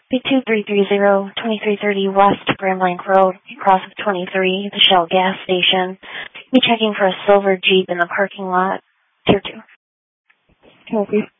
B2330, 2330 West Grand Blanc Road, across of 23, the Shell gas station. Be checking for a silver Jeep in the parking lot. Tier 2. Copy.